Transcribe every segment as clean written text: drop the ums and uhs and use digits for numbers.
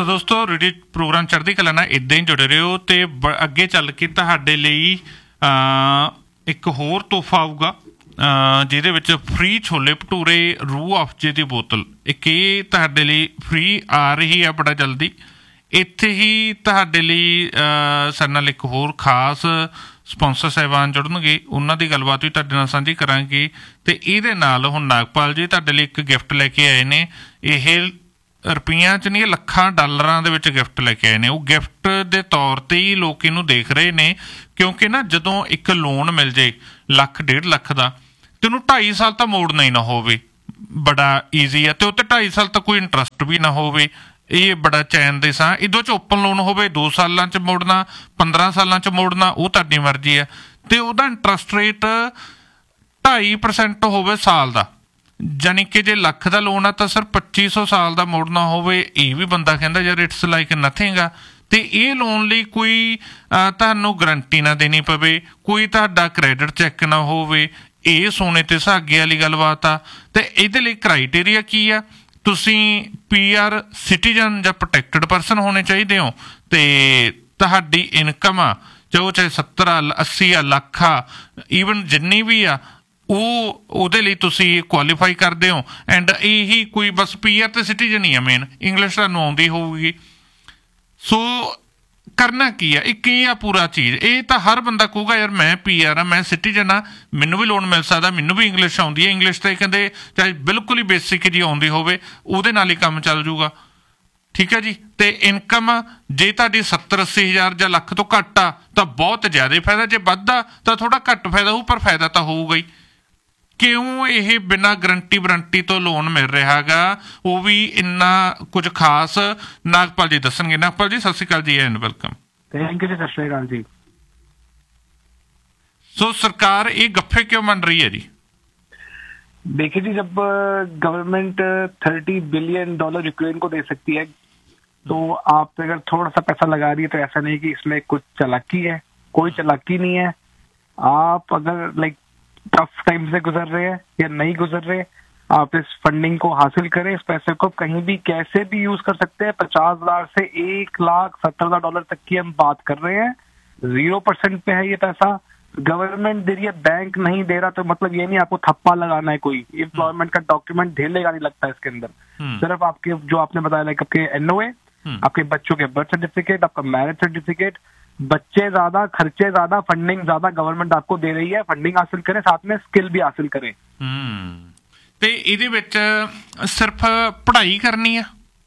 ਸੋ ਦੋਸਤੋ radio programme ਚੜ੍ਹਦੀ ਕਲਾ ਨਾਲ ਇੱਦਾਂ ਹੀ ਜੁੜੇ ਰਹੋ ਅਤੇ ਅੱਗੇ ਚੱਲ ਕੇ ਤੁਹਾਡੇ ਲਈ ਇੱਕ ਹੋਰ ਤੋਹਫਾ ਆਊਗਾ ਜਿਹਦੇ ਵਿੱਚ ਫਰੀ ਛੋਲੇ ਭਟੂਰੇ ਰੂਹ ਅਫਜੇ ਦੀ ਬੋਤਲ ਇੱਕ ਇਹ ਤੁਹਾਡੇ ਲਈ ਫਰੀ ਆ ਰਹੀ ਆ ਬੜਾ ਜਲਦੀ। ਇੱਥੇ ਹੀ ਤੁਹਾਡੇ ਲਈ ਸਾਡੇ ਨਾਲ ਇੱਕ ਹੋਰ ਖਾਸ ਸਪੋਂਸਰ ਸਾਹਿਬਾਨ ਜੁੜਨਗੇ, ਉਹਨਾਂ ਦੀ ਗੱਲਬਾਤ ਵੀ ਤੁਹਾਡੇ ਨਾਲ ਸਾਂਝੀ ਕਰਾਂਗੇ। ਅਤੇ ਇਹਦੇ ਨਾਲ ਹੁਣ ਨਾਗਪਾਲ ਜੀ ਤੁਹਾਡੇ ਲਈ ਇੱਕ ਗਿਫਟ ਲੈ ਕੇ ਆਏ ਨੇ। ਇਹ ਰੁਪਈਆਂ 'ਚ ਨਹੀਂ, ਲੱਖਾਂ ਡਾਲਰਾਂ ਦੇ ਵਿੱਚ ਗਿਫਟ ਲੈ ਕੇ ਆਏ ਨੇ। ਉਹ ਗਿਫਟ ਦੇ ਤੌਰ 'ਤੇ ਹੀ ਲੋਕ ਇਹਨੂੰ ਦੇਖ ਰਹੇ ਨੇ, ਕਿਉਂਕਿ ਨਾ ਜਦੋਂ ਇੱਕ ਲੋਨ ਮਿਲ ਜੇ 1.5 ਲੱਖ ਦਾ ਅਤੇ ਉਹਨੂੰ 2.5 ਸਾਲ ਤਾਂ ਮੋੜਨਾ ਹੀ ਨਾ ਹੋਵੇ, ਬੜਾ ਈਜ਼ੀ ਆ। ਅਤੇ ਉਹ 'ਤੇ 2.5 ਸਾਲ ਤਾਂ ਕੋਈ ਇੰਟਰਸਟ ਵੀ ਨਾ ਹੋਵੇ, ਇਹ ਬੜਾ ਚੈਨ ਦੇ ਸਾਂ। ਇਹਦੇ 'ਚ ਓਪਨ ਲੋਨ ਹੋਵੇ 2 ਸਾਲਾਂ 'ਚ ਮੋੜਨਾ, 15 ਸਾਲਾਂ 'ਚ ਮੋੜਨਾ, ਉਹ ਤੁਹਾਡੀ ਮਰਜ਼ੀ ਆ। ਅਤੇ ਉਹਦਾ ਇੰਟਰਸਟ ਰੇਟ 2.5% ਹੋਵੇ ਸਾਲ ਦਾ, ਜਾਣੀ ਕਿ ਜੇ ਲੱਖ ਦਾ ਲੋਨ ਆ ਤਾਂ ਸਿਰਫ 2500 ਸਾਲ ਦਾ ਮੋੜਨਾ ਹੋਵੇ। ਇਹ ਵੀ ਬੰਦਾ ਕਹਿੰਦਾ ਯਾਰ ਇਟਸ ਲਾਈਕ ਨਥਿੰਗ ਆ। ਅਤੇ ਇਹ ਲੋਨ ਲਈ ਕੋਈ ਤੁਹਾਨੂੰ ਗਰੰਟੀ ਨਾ ਦੇਣੀ ਪਵੇ, ਕੋਈ ਤੁਹਾਡਾ ਕ੍ਰੈਡਿਟ ਚੈੱਕ ਨਾ ਹੋਵੇ, ਇਹ ਸੋਨੇ 'ਤੇ ਸੁਹਾਗੇ ਵਾਲੀ ਗੱਲਬਾਤ ਆ। ਅਤੇ ਇਹਦੇ ਲਈ ਕ੍ਰਾਈਟੇਰੀਆ ਕੀ ਆ? ਤੁਸੀਂ PR ਸਿਟੀਜ਼ਨ ਜਾਂ ਪ੍ਰੋਟੈਕਟਡ ਪਰਸਨ ਹੋਣੇ ਚਾਹੀਦੇ ਹੋ, ਅਤੇ ਤੁਹਾਡੀ ਇਨਕਮ ਆ ਚਾਹੇ 70 ਆ, 80 ਆ, ਲੱਖ ਆ, ਈਵਨ ਜਿੰਨੀ ਵੀ ਆ, ਉਹਦੇ ਲਈ ਤੁਸੀਂ ਕੁਆਲੀਫਾਈ ਕਰਦੇ ਹੋ। ਐਂਡ ਇਹੀ ਕੋਈ ਬਸ PR ਅਤੇ ਸਿਟੀਜ਼ਨ ਹੀ ਆ ਮੇਨ, ਇੰਗਲਿਸ਼ ਤੁਹਾਨੂੰ ਆਉਂਦੀ ਹੋਊਗੀ। ਸੋ ਕਰਨਾ ਕੀ ਆ, ਇੱਕ ਇਹ ਆ ਪੂਰਾ ਚੀਜ਼। ਇਹ ਤਾਂ ਹਰ ਬੰਦਾ ਕਹੂਗਾ ਯਾਰ ਮੈਂ PR ਆ, ਮੈਂ ਸਿਟੀਜ਼ਨ ਆ, ਮੈਨੂੰ ਵੀ ਲੋਨ ਮਿਲ ਸਕਦਾ, ਮੈਨੂੰ ਵੀ ਇੰਗਲਿਸ਼ ਆਉਂਦੀ ਹੈ। ਇੰਗਲਿਸ਼ ਤਾਂ ਇਹ ਕਹਿੰਦੇ ਚਾਹੇ ਬਿਲਕੁਲ ਹੀ ਬੇਸਿਕ ਜੀ ਆਉਂਦੀ ਹੋਵੇ, ਉਹਦੇ ਨਾਲ ਹੀ ਕੰਮ ਚੱਲ ਜੂਗਾ। ਠੀਕ ਹੈ ਜੀ। ਅਤੇ ਇਨਕਮ ਜੇ ਤੁਹਾਡੀ 70-80 ਹਜ਼ਾਰ ਜਾਂ ਲੱਖ ਤੋਂ ਘੱਟ ਆ ਤਾਂ ਬਹੁਤ ਜ਼ਿਆਦਾ ਫਾਇਦਾ, ਜੇ ਵੱਧਦਾ ਤਾਂ ਥੋੜ੍ਹਾ ਘੱਟ ਫਾਇਦਾ ਹੋਊ, ਪਰ ਫਾਇਦਾ ਤਾਂ ਹੋਊਗਾ ਹੀ। ਕਿਉਂ ਇਹ ਬਿਨਾਂ ਗਰੰਟੀ ਤੋਂ ਲੋਨ ਮਿਲ ਰਿਹਾ ਹੈਗਾ, ਉਹ ਵੀ ਇੰਨਾ ਕੁਝ ਖਾਸ ਨਾਗਪਾਲ ਜੀ ਦੱਸਣਗੇ। ਨਾਗਪਾਲ ਜੀ ਸਤਿ ਸ਼੍ਰੀ ਅਕਾਲ ਜੀ ਐਂਡ ਵੈਲਕਮ। ਥੈਂਕ ਯੂ ਜੀ, ਸਤਿ ਸ਼੍ਰੀ ਅਕਾਲ ਜੀ। ਸੋ ਸਰਕਾਰ ਇਹ ਗੱਫੇ क्यों बन रही है जी? देखिए जी, जब गवर्नमेंट $30 बिलियन यूक्रेन को दे सकती है तो आप अगर थोड़ा सा पैसा लगा रही है तो ऐसा नहीं कि इसमें कुछ चालाकी है, कोई चालाकी नहीं है। आप अगर लाइक टफ टाइम से गुजर रहे हैं या नहीं गुजर रहे, आप इस फंडिंग को हासिल करें। इस पैसे को कहीं भी कैसे भी यूज कर सकते हैं। 50,000 से $1,70,000 तक की हम बात कर रहे हैं। 0% पे है ये पैसा, गवर्नमेंट दे रही है, बैंक नहीं दे रहा। तो मतलब ये नहीं आपको थप्पा लगाना है, कोई एम्प्लॉयमेंट का डॉक्यूमेंट ढेले का नहीं लगता है इसके अंदर। सिर्फ आपके जो आपने बताया लाइक आपके NOA, आपके बच्चों के बर्थ सर्टिफिकेट, आपका मैरिज सर्टिफिकेट, बच्चे ज्यादा, खर्चे ज्यादा, फंडिंग ज्यादा गवर्नमेंट आपको दे रही है। फंडिंग हासिल करें, साथ में स्किल भी हासिल करें। ਤੇ ਇਹਦੇ ਵਿੱਚ ਸਿਰਫ ਪੜ੍ਹਾਈ ਕਰਨੀ ਆ?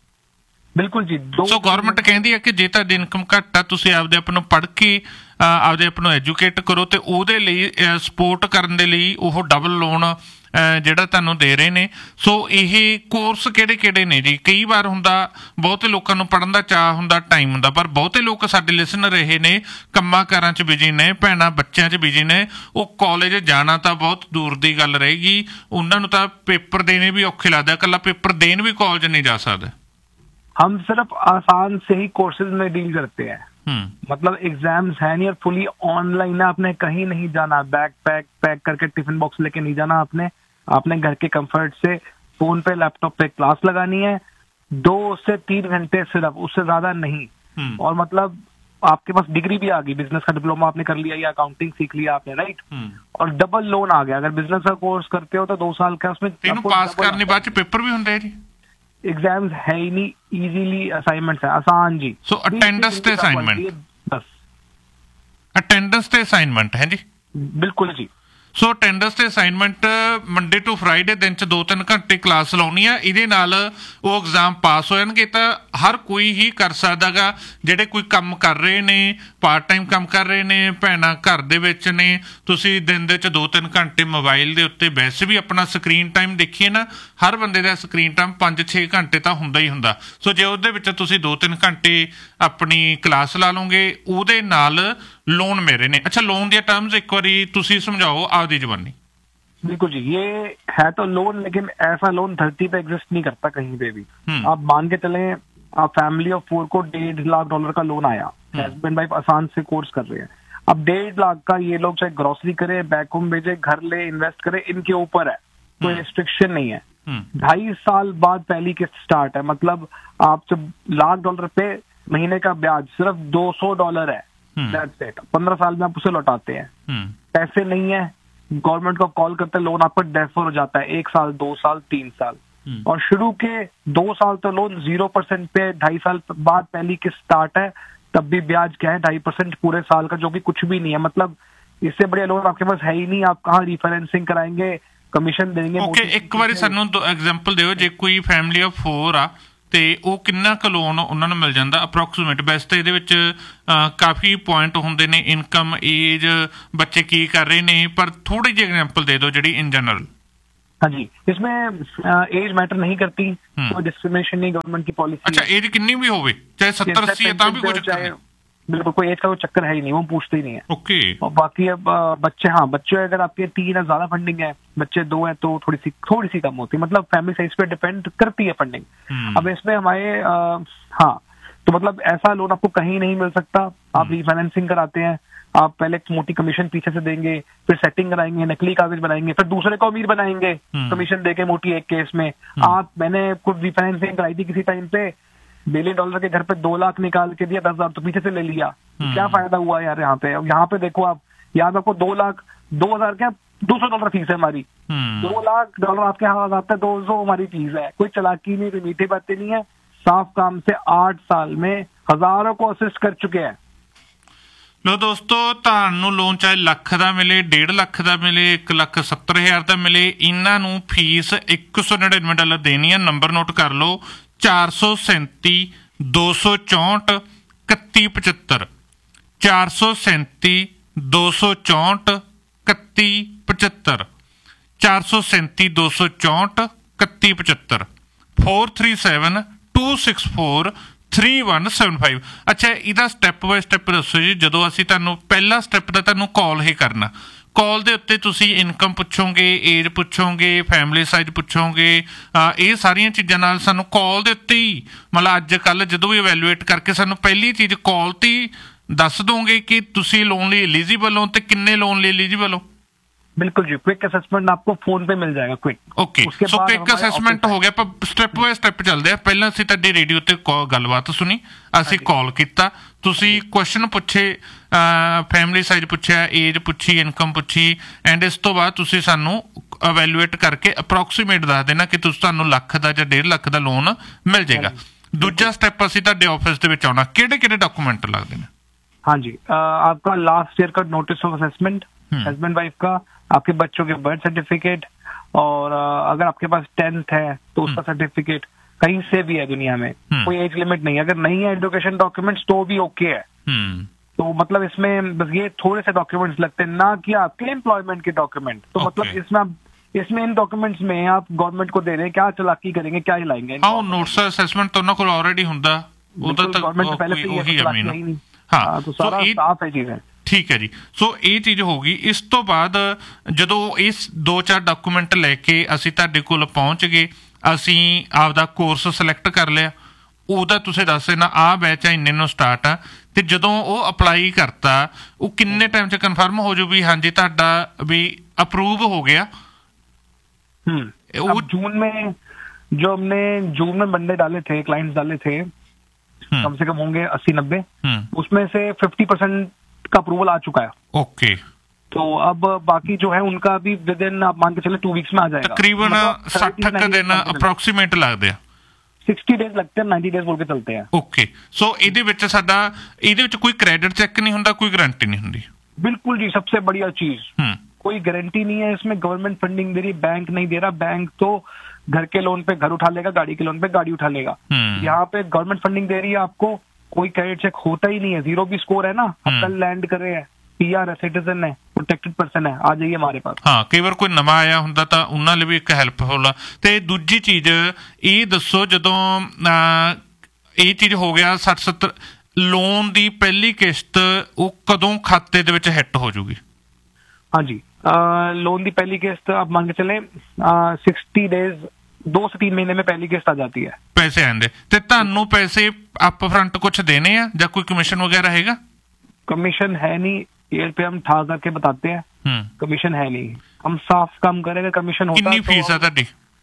ਬਿਲਕੁਲ ਜੀ। ਸੋ ਗਵਰਨਮੈਂਟ ਕਹਿੰਦੀ ਹੈ ਕਿ ਜੇ ਤੁਹਾਡੀ ਇਨਕਮ ਘੱਟ ਆ, ਤੁਸੀਂ ਆਪਦੇ ਆਪ ਨੂੰ ਪੜ੍ਹ ਕੇ ਆਪਦੇ ਆਪ ਨੂੰ ਐਜੂਕੇਟ ਕਰੋ, ਅਤੇ ਉਹਦੇ ਲਈ ਸਪੋਰਟ ਕਰਨ ਦੇ ਲਈ ਉਹ ਡਬਲ ਲੋਨ ਜਿਹੜਾ ਤੁਹਾਨੂੰ ਦੇ ਰਹੇ ਨੇ। ਸੋ ਇਹ ਕੋਰਸ ਕਿਹੜੇ ਨੇ ਜੀ? ਕਈ ਵਾਰ ਹੁੰਦਾ ਬਹੁਤੇ ਲੋਕਾਂ ਨੂੰ ਪੜ੍ਹਨ ਦਾ ਚਾਅ ਹੁੰਦਾ, ਟਾਈਮ ਹੁੰਦਾ, ਪਰ ਬਹੁਤੇ ਲੋਕ ਸਾਡੇ ਲਿਸਨਰ ਰਹੇ ਨੇ ਕੰਮਾਂ ਕਾਰਾਂ 'ਚ ਬਿਜੀ ਨੇ, ਭੈਣਾਂ ਬੱਚਿਆਂ 'ਚ ਬਿਜੀ ਨੇ, ਉਹ ਕਾਲਜ ਜਾਣਾ ਤਾਂ ਬਹੁਤ ਦੂਰ ਦੀ ਗੱਲ ਰਹੇਗੀ, ਉਹਨਾਂ ਨੂੰ ਤਾਂ ਪੇਪਰ ਦੇਣੇ ਵੀ ਔਖੇ ਲੱਗਦਾ, ਇਕੱਲਾ ਪੇਪਰ ਦੇਣ ਵੀ ਕਾਲਜ नहीं जा सकते। हम सिर्फ आसान से ही कोर्सेज में डील करते हैं, मतलब एग्जाम्स है नहीं और फुली ऑनलाइन है। आपने कहीं नहीं जाना, बैग पैक करके टिफिन बॉक्स लेके नहीं जाना। आपने घर के कंफर्ट से फोन पे लैपटॉप पे क्लास लगानी है, 2 से 3 घंटे सिर्फ, उससे ज्यादा नहीं। और मतलब आपके पास डिग्री भी आ गई, बिजनेस का डिप्लोमा आपने कर लिया या अकाउंटिंग सीख लिया आपने, राइट। और डबल लोन आ गया। अगर बिजनेस का कोर्स करते हो तो 2 साल का, उसमें पास करने बाद पेपर भी होंगे जी, एग्जाम्स है ही नहीं, इजीली असाइनमेंट्स है, आसान जी। सो अटेंडेंस ते असाइनमेंट, बस अटेंडेंस ते असाइनमेंट है जी। बिल्कुल जी। ਸੋ ਅਟੈਂਡੈਂਸ ਤੇ ਅਸਾਈਨਮੈਂਟ ਮੰਡੇ ਟੂ ਫਰਾਈਡੇ ਦਿਨ 'ਚ 2-3 ਘੰਟੇ ਕਲਾਸ ਲਾਉਣੀ ਆ। ਇਹਦੇ ਨਾਲ ਉਹ ਐਗਜ਼ਾਮ ਪਾਸ ਹੋ ਜਾਣਗੇ। ਤਾਂ ਹਰ ਕੋਈ ਹੀ ਕਰ ਸਕਦਾ ਗਾ, ਜਿਹੜੇ ਕੋਈ ਕੰਮ ਕਰ ਰਹੇ ਨੇ, ਪਾਰਟ ਟਾਈਮ ਕੰਮ ਕਰ ਰਹੇ ਨੇ, ਭੈਣਾਂ ਘਰ ਦੇ ਵਿੱਚ ਨੇ, ਤੁਸੀਂ ਦਿਨ ਦੇ 'ਚ 2-3 ਘੰਟੇ ਮੋਬਾਈਲ ਦੇ ਉੱਤੇ ਵੈਸੇ ਵੀ ਆਪਣਾ ਸਕਰੀਨ ਟਾਈਮ ਦੇਖੀਏ ਨਾ, ਹਰ ਬੰਦੇ ਦਾ ਸਕਰੀਨ ਟਾਈਮ 5-6 ਘੰਟੇ ਤਾਂ ਹੁੰਦਾ ਹੀ ਹੁੰਦਾ। ਸੋ ਜੇ ਉਹਦੇ ਵਿੱਚ ਤੁਸੀਂ 2-3 ਘੰਟੇ ਆਪਣੀ ਕਲਾਸ ਲਾ ਲਓਗੇ, ਉਹਦੇ ਨਾਲ ਲੋਨ ਮੇਰੇ ਨੇ। अच्छा, लोन ਦੀਆਂ टर्म्स एक बारी तुसी समझाओ आपदी जुबानी। बिल्कुल जी, ये है तो लोन, लेकिन ऐसा लोन धरती पे एग्जिस्ट नहीं करता कहीं पे भी। आप मान के चले, आप फैमिली ऑफ 4 को $1.5 लाख का लोन आया, हस्बैंड वाइफ आसान से कोर्स कर रहे हैं। अब $1.5 लाख का ये लोग चाहे ग्रोसरी करे, बैक होम भेजे, घर ले, इन्वेस्ट करे, इनके ऊपर है, कोई रिस्ट्रिक्शन नहीं है। 2.5 साल बाद पहली किस्त स्टार्ट है। मतलब आप जब $1,00,000 पे महीने का ब्याज सिर्फ $200 है, दैट्स इट। 15 साल में आप उसे लौटाते हैं। पैसे नहीं है, गवर्नमेंट को कॉल करते, लोन आपका डेफर हो जाता है 1 साल, 2 साल, 3 साल। और शुरू के 2 साल तो लोन 0% पे, 2.5 साल बाद पहली किस्त स्टार्ट है, तब भी ब्याज क्या है 2.5% पूरे साल का, जो कि कुछ भी नहीं है। मतलब इससे बढ़िया लोन आपके पास है ही नहीं। आप कहाँ रिफाइनेंसिंग कराएंगे, कमीशन देंगे। ओके, एक ਵਾਰੀ ਸਾਨੂੰ ਐਗਜ਼ਾਮਪਲ ਦਿਓ, ਜੇ ਕੋਈ ਫੈਮਿਲੀ ਆਫ 4 ਆ ਤੇ ਉਹ ਕਿੰਨਾ ਕੁ ਲੋਨ ਉਹਨਾਂ ਨੂੰ ਮਿਲ ਜਾਂਦਾ ਅਪਰੋਕਸੀਮੇਟ? ਵੈਸੇ ਤਾਂ ਇਹਦੇ ਵਿੱਚ ਕਾਫੀ ਪੁਆਇੰਟ ਹੁੰਦੇ ਨੇ, ਇਨਕਮ, ਏਜ, ਬੱਚੇ ਕੀ ਕਰ ਰਹੇ ਨੇ, ਪਰ ਥੋੜੀ ਜਿਹੀ ਐਗਜ਼ਾਮਪਲ ਦੇ ਦਿਓ ਜਿਹੜੀ ਇਨ ਜਨਰਲ। हाँ जी, इसमें एज मैटर नहीं करती, कोई डिस्क्रिमिनेशन नहीं गवर्नमेंट की पॉलिसी। अच्छा, एज कितनी भी होवे, चाहे 70-80 है ता भी कोई चक्कर नहीं? बिल्कुल, कोई एज का कोई चक्कर है ही नहीं, वो पूछते ही नहीं है। ओके। और बाकी अब बच्चे, हाँ बच्चे अगर आपके 3 है ज्यादा फंडिंग है, बच्चे 2 है तो थोड़ी सी कम होती है। मतलब फैमिली साइज पे डिपेंड करती है फंडिंग। अब इसमें हमारे हाँ, तो मतलब ऐसा लोन आपको कहीं नहीं मिल सकता। आप रिफाइनेंसिंग कराते हैं, आप पहले मोटी कमीशन पीछे से देंगे, फिर सेटिंग कराएंगे, नकली कागज बनाएंगे, फिर दूसरे को अमीर बनाएंगे कमीशन देके मोटी एक केस में। मैंने कुछ रिफाइनेंसिंग कराई थी किसी टाइम पे, $1 बिलियन के घर पे 2 लाख निकाल के दिया, 10,000 तो पीछे से ले लिया। क्या फायदा हुआ यार यहाँ पे देखो आप, यहाँ पे आपको 2 लाख, 2,000 क्या, $200 फीस है हमारी। $2 लाख आपके हाथ आता है, 200 हमारी फीस है। कोई चालाकी नहीं, कोई मीठी बातें नहीं है, साफ काम से 8 साल में हजारों को असिस्ट कर चुके हैं। ਲੋ ਦੋਸਤੋ, ਤੁਹਾਨੂੰ ਲੋਨ ਚਾਹੇ ਲੱਖ ਦਾ ਮਿਲੇ, 1.5 ਲੱਖ ਦਾ ਮਿਲੇ, 1,70,000 ਦਾ ਮਿਲੇ, ਇਹਨਾਂ ਨੂੰ ਫੀਸ $199 ਦੇਣੀ ਹੈ। ਨੰਬਰ ਨੋਟ ਕਰ ਲਓ, 437 264 3175, 437 264 3175, 437 264 3175, 437 264 3175। ਅੱਛਾ, ਇਹਦਾ ਸਟੈਪ ਬਾਏ ਸਟੈਪ ਦੱਸੋ ਜੀ। ਜਦੋਂ ਅਸੀਂ ਤੁਹਾਨੂੰ ਪਹਿਲਾ ਸਟੈਪ ਦਾ ਤੁਹਾਨੂੰ ਕਾਲ ਹੀ ਕਰਨਾ, ਕਾਲ ਦੇ ਉੱਤੇ ਤੁਸੀਂ ਇਨਕਮ ਪੁੱਛੋਗੇ, ਏਜ ਪੁੱਛੋਗੇ, ਫੈਮਿਲੀ ਸਾਈਜ਼ ਪੁੱਛੋਗੇ, ਇਹ ਸਾਰੀਆਂ ਚੀਜ਼ਾਂ ਨਾਲ ਸਾਨੂੰ ਕਾਲ ਦੇ ਉੱਤੇ ਹੀ, ਮਤਲਬ ਅੱਜ ਕੱਲ੍ਹ ਜਦੋਂ ਵੀ ਇਵੈਲੂਏਟ ਕਰਕੇ ਸਾਨੂੰ ਪਹਿਲੀ ਚੀਜ਼ ਕਾਲ ਤੇ ਹੀ ਦੱਸ ਦੋਗੇ ਕਿ ਤੁਸੀਂ ਲੋਨ ਲਈ ਐਲੀਜੀਬਲ ਹੋ ਤੇ ਕਿੰਨੇ ਲੋਨ ਲਈ ਐਲੀਜੀਬਲ ਹੋ। बिल्कुल जी, क्विक असेसमेंट आपको फोन पे मिल जाएगा, quick. Okay, so quick assessment हो गया, पर स्टेप बाय स्टेप चलते हैं। पहला ਅਸੀਂ ਤੁਹਾਡੀ ਰੇਡੀਓ ਤੇ ਗੱਲਬਾਤ ਸੁਣੀ, ਅਸੀਂ ਕਾਲ ਕੀਤਾ, ਤੁਸੀਂ ਕੁਐਸਚਨ ਪੁੱਛੇ, ਫੈਮਿਲੀ ਸਾਈਜ਼ ਪੁੱਛਿਆ, ਏਜ ਪੁੱਛੀ, ਇਨਕਮ ਪੁੱਛੀ, ਐਂਡ ਇਸ ਤੋਂ ਬਾਅਦ ਤੁਸੀਂ ਸਾਨੂੰ ਇਵੈਲੂਏਟ ਕਰਕੇ ਅਪਰੋਕਸੀਮੇਟ ਦੱਸ ਦੇਣਾ ਕਿ ਤੁਹਾਨੂੰ ਲੱਖ ਦਾ ਜਾਂ 1.5 ਲੱਖ ਦਾ ਲੋਨ ਮਿਲ ਜਾਏਗਾ। ਦੂਜਾ ਸਟੈਪ ਅਸੀਂ ਤੁਹਾਡੇ ਆਫਿਸ ਦੇ ਵਿੱਚ ਆਉਣਾ, ਕਿਹੜੇ ਡਾਕੂਮੈਂਟ ਲੱਗਦੇ ਨੇ? हाँ जी, आपका लास्ट ईयर का notice of assessment, husband wife का, आपके बच्चों के बर्थ सर्टिफिकेट, और अगर आपके पास 10th है तो उसका सर्टिफिकेट, कहीं से भी है दुनिया में, कोई एज लिमिट नहीं है। अगर नहीं है एजुकेशन डॉक्यूमेंट्स तो भी ओके है। तो मतलब इसमें बस ये थोड़े से डॉक्यूमेंट्स लगते हैं, ना कि आपके एम्प्लॉयमेंट के डॉक्यूमेंट। तो मतलब इसमें इन डॉक्यूमेंट्स में आप गवर्नमेंट को दे रहे हैं, क्या चालाकी करेंगे, क्या हिलाएंगे? हाँ, नोटिस असेसमेंट तो उन्होंने ऑलरेडी ਹੁੰਦਾ, ਉਹਦਾ ਤਾਂ गवर्नमेंट पहले से ही है। हाँ, तो सारा साफ है चीज़ है। ਠੀਕ ਹੈ ਜੀ। ਸੋ ਇਹ ਚੀਜ਼ ਹੋ ਗਈ। ਇਸ ਤੋਂ ਬਾਅਦ ਜਦੋਂ ਇਸ 2-4 ਡਾਕੂਮੈਂਟ ਲੈ ਕੇ ਅਸੀਂ ਤੁਹਾਡੇ ਕੋਲ ਪਹੁੰਚ ਗਏ, ਅਸੀਂ ਆਪਦਾ ਕੋਰਸ ਸਿਲੈਕਟ ਕਰ ਲਿਆ, ਉਹਦਾ ਤੁਸੀਂ ਦੱਸ ਦੇਣਾ ਆਹ ਬੈਚ ਆ, ਇੰਨੇ ਨੂੰ ਸਟਾਰਟ ਆ, ਤੇ ਜਦੋਂ ਉਹ ਅਪਲਾਈ ਕਰਤਾ, ਉਹ ਕਿੰਨੇ ਟਾਈਮ 'ਚ ਕਨਫਰਮ ਹੋ ਜਾਊ ਵੀ ਹਾਂਜੀ ਤੁਹਾਡਾ ਵੀ ਅਪਰੂਵ ਹੋ ਗਿਆ? वो जून में बंदे डाले थे, क्लाइंट्स डाले थे, कम से कम होंगे 80-90, उसमें से 50% का अप्रूवल आ चुका है। ओके, तो अब बाकी जो है उनका भी विद इन आप मान के चले 2 वीक्स में आ जाएगा। तकरीबन 60 दिन अप्रोक्सीमेट लगते हैं, 60 डेज लगते हैं, 90 डेज बोल के चलते हैं। ओके, सो ਇਹਦੇ ਵਿੱਚ ਸਾਡਾ ਕੋਈ ਕ੍ਰੈਡਿਟ ਚੈੱਕ ਨਹੀਂ ਹੁੰਦਾ, ਕੋਈ गारंटी नहीं ਹੁੰਦੀ? बिल्कुल जी, सबसे बढ़िया चीज, कोई गारंटी नहीं है इसमें। गवर्नमेंट फंडिंग दे रही, बैंक नहीं दे रहा। बैंक तो घर के लोन पे घर उठा लेगा, गाड़ी के लोन पे गाड़ी उठा लेगा। यहाँ पे गवर्नमेंट फंडिंग दे रही है आपको, कोई क्रेडिट चेक होता ही नहीं है, 0 भी स्कोर है ना, आप कल लैंड कर रहे हैं, PR है, सिटीजन है, प्रोटेक्टेड पर्सन है, आ जाइए हमारे पास। हाँ, कई बार कोई नवा आया ਹੁੰਦਾ ਤਾਂ ਉਹਨਾਂ ਲਈ ਵੀ ਇੱਕ ਹੈਲਪਫੁਲ ਆ। ਤੇ ਦੂਜੀ ਚੀਜ਼ ਇਹ ਦੱਸੋ, ਜਦੋਂ ਇਹ ਚੀਜ਼ ਹੋ ਗਿਆ 60-70 ਲੋਨ ਦੀ ਪਹਿਲੀ ਕਿਸ਼ਤ, ਉਹ ਕਦੋਂ ਖਾਤੇ ਦੇ ਵਿੱਚ ਹਿੱਟ ਹੋ ਜੂਗੀ? हाँ जी, लोन की पहली किस्त आप मान के चले 60 डेज, 2 से 3 महीने में पहली किस्त आ जाती है। पैसे आंदे ते ਤੁਹਾਨੂੰ पैसे अप फ्रंट कुछ देने हैं या कोई कमीशन वगैरह हैगा? कमीशन है नहीं, एयर पे हम ठा करके बताते हैं, कमीशन है नहीं, हम साफ काम करेंगे। कमीशन होता कितनी फीस है ਤੁਹਾਡੀ?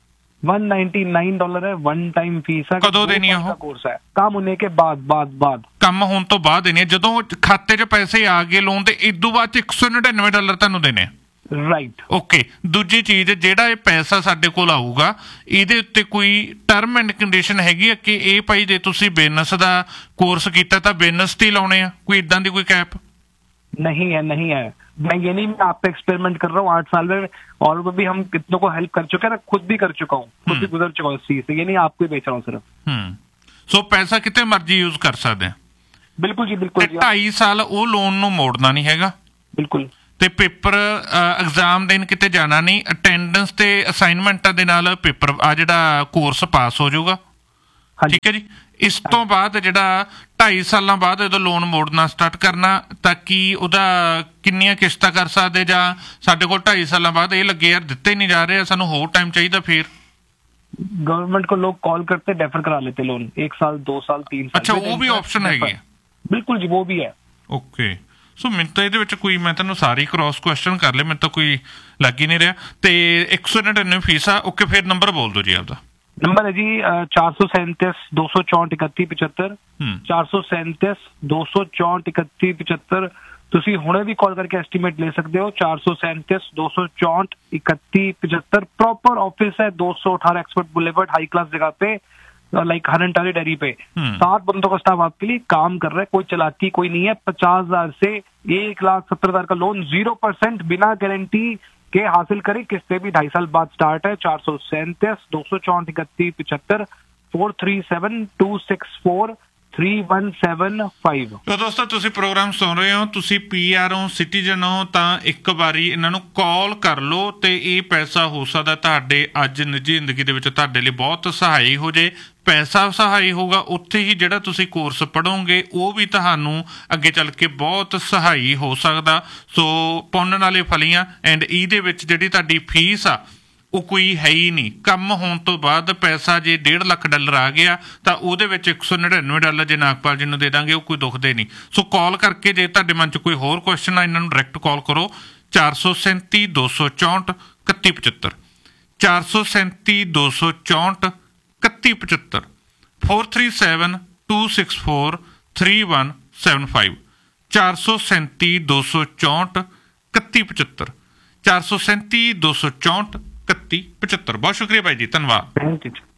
$199 है, वन टाइम फीस है। कदों देनी है वो? कोर्स है, काम होने के बाद ਕੰਮ ਹੋਣ ਤੋਂ ਬਾਅਦ ਦੇਣੀ ਹੈ। ਜਦੋਂ ਖਾਤੇ 'ਚ ਪੈਸੇ ਆ ਗਏ ਲੋਨ ਦੇ, ਇਦੋਂ ਬਾਅਦ $199 ਤੁਹਾਨੂੰ ਦੇਣੇ ਆ। Right, okay. ਦੂਜੀ ਚੀਜ਼, ਜਿਹੜਾ ਇਹ ਪੈਸਾ ਸਾਡੇ ਕੋਲ ਆਊਗਾ, ਇਹਦੇ ਉੱਤੇ ਕੋਈ ਟਰਮ ਐਂਡ ਕੰਡੀਸ਼ਨ ਹੈਗੀ ਆ ਕਿ ਇਹ ਭਾਈ ਜੇ ਤੁਸੀਂ ਬਿਜ਼ਨਸ ਦਾ ਕੋਰਸ ਕੀਤਾ ਤਾਂ ਬਿਜ਼ਨਸ ਤੇ ਹੀ ਲਾਉਣੇ ਆ? ਕੋਈ ਇਦਾਂ ਦੀ ਕੋਈ कैप? नहीं है। मैं ये नहीं, मैं आप पे एक्सपेरिमेंट कर रहा हूँ 8 साल में, और भी हम कितनों को हेल्प कर चुके हैं ना, खुद भी कर चुका हूँ, खुद भी गुजर चुका हूँ इस चीज से। ये नहीं आपको ही बेच रहा हूँ सिर्फ। ਸੋ ਪੈਸਾ ਕਿਤੇ ਮਰਜ਼ੀ ਯੂਜ਼ ਕਰ ਸਕਦੇ ਆ। बिल्कुल जी, बिल्कुल जी। 2.5 ਸਾਲ ਉਹ ਲੋਨ ਨੂੰ ਮੋੜਨਾ ਨਹੀਂ ਹੈਗਾ। बिल्कुल। ਤੇ ਪੇਪਰ ਐਗਜ਼ਾਮ ਦੇਣ ਕਿਤੇ ਜਾਣਾ ਨਹੀਂ, ਅਟੈਂਡੈਂਸ ਤੇ ਅਸਾਈਨਮੈਂਟਾਂ ਦੇ ਨਾਲ ਪੇਪਰ ਆ ਜਿਹੜਾ ਕੋਰਸ ਪਾਸ ਹੋ ਜਾਊਗਾ। ਠੀਕ ਹੈ ਜੀ। ਇਸ ਤੋਂ ਬਾਅਦ ਜਿਹੜਾ 2.5 ਸਾਲਾਂ ਬਾਅਦ ਜਦੋਂ ਲੋਨ ਮੋੜਨਾ ਸਟਾਰਟ ਕਰਨਾ, ਤਾਂ ਕੀ ਉਹਦਾ ਕਿੰਨੀਆਂ ਕਿਸ਼ਤਾਂ ਕਰ ਸਕਦੇ, ਜਾਂ ਸਾਡੇ ਕੋਲ 2.5 ਸਾਲਾਂ ਬਾਅਦ ਇਹ ਲੱਗੇ ਯਾਰ ਦਿੱਤੇ ਨਹੀਂ ਜਾ ਰਹੇ, ਸਾਨੂੰ ਹੋਰ ਟਾਈਮ ਚਾਹੀਦਾ, ਫਿਰ गवर्नमेंट को लोग कॉल करते, डेफर करा लेते लोन, 1 साल 2 साल 3 साल। ਅੱਛਾ, ਉਹ ਵੀ ਆਪਸ਼ਨ ਹੈਗੀ ਹੈ? ਬਿਲਕੁਲ ਜੀ, ਉਹ ਵੀ ਹੈ। ਓਕੇ। ਸੋ ਮੈਨੂੰ ਤਾਂ ਇਹਦੇ ਵਿੱਚ ਕੋਈ, ਮੈਂ ਤੁਹਾਨੂੰ ਸਾਰੀ ਕ੍ਰਾਸ ਕੁਐਸਚਨ ਕਰ ਲਏ, ਮੈਨੂੰ ਤਾਂ ਕੋਈ ਲੱਗ ਹੀ ਨਹੀਂ ਰਿਹਾ। ਤੇ 199 ਫੀਸ ਆ। ਓਕੇ, ਫਿਰ ਨੰਬਰ ਬੋਲ ਦਿਓ ਜੀ ਆਪਦਾ। नंबर है जी 437 264 31 75, 437 264 31 75। ਤੁਸੀਂ ਹੁਣੇ ਵੀ ਕਾਲ ਕਰਕੇ ਐਸਟੀਮੇਟ ਲੈ ਸਕਦੇ ਹੋ। 437 264 31 75। प्रॉपर ऑफिस है 218 एक्सपर्ट बुलेवर्ड, हाई क्लास जगह पे, लाइक हरन डेयरी पे। 7 बंदों का स्टाफ आपके लिए काम कर रहा है, कोई चालाकी कोई नहीं है। 50,000 से 1,70,000 का लोन 0% बिना गारंटी के हासिल करें। किस्तें भी 2.5 साल बाद स्टार्ट है। 437 264 31 75, 437 264 3175। ਤੋ ਦੋਸਤੋ, ਤੁਸੀਂ ਪ੍ਰੋਗਰਾਮ ਸੁਣ ਰਹੇ ਹੋ, ਤੁਸੀਂ PR ਹੋ, ਸਿਟੀਜ਼ਨ ਹੋ, ਤਾਂ ਇੱਕ ਵਾਰੀ ਇਹਨਾਂ ਨੂੰ ਕਾਲ ਕਰ ਲਓ ਤੇ ਇਹ ਪੈਸਾ ਹੋ ਸਕਦਾ ਤੁਹਾਡੇ ਅੱਜ ਨਿੱਜੀ ਜ਼ਿੰਦਗੀ ਦੇ ਵਿੱਚ ਤੁਹਾਡੇ ਲਈ ਬਹੁਤ ਸਹਾਈ ਹੋ ਜੇ। ਪੈਸਾ ਸਹਾਈ ਹੋਊਗਾ, ਉੱਥੇ ਹੀ ਜਿਹੜਾ ਤੁਸੀਂ ਕੋਰਸ ਪੜ੍ਹੋਗੇ ਉਹ ਵੀ ਤੁਹਾਨੂੰ ਅੱਗੇ ਚੱਲ ਕੇ ਬਹੁਤ ਸਹਾਈ ਹੋ ਸਕਦਾ। ਸੋ ਪੁੰਨ ਵਾਲੇ ਫਲੀਆਂ, ਐਂਡ ਇਹਦੇ ਵਿੱਚ ਜਿਹੜੀ ਤੁਹਾਡੀ ਫੀਸ ਆ ਉਹ ਕੋਈ ਹੈ ਹੀ ਨਹੀਂ। ਕੰਮ ਹੋਣ ਤੋਂ ਬਾਅਦ ਪੈਸਾ ਜੇ $1.5 ਲੱਖ ਆ ਗਿਆ ਤਾਂ ਉਹਦੇ ਵਿੱਚ $199 ਜੇ ਨਾਗਪਾਲ ਜੀ ਨੂੰ ਦੇ ਦਾਂਗੇ, ਉਹ ਕੋਈ ਦੁਖਦੇ ਨਹੀਂ। ਸੋ ਕਾਲ ਕਰਕੇ ਜੇ ਤੁਹਾਡੇ ਮਨ 'ਚ ਕੋਈ ਹੋਰ ਕੁਐਸਚਨ ਆ, ਇਹਨਾਂ ਨੂੰ ਡਾਇਰੈਕਟ ਕਾਲ ਕਰੋ। 437 264 31 75, 437 264 31 75, 437 264 3175, 437 264 31 75, 437 264 31 75। ਬਹੁਤ ਸ਼ੁਕਰੀਆ ਭਾਈ ਜੀ, ਧੰਨਵਾਦ। Thank you.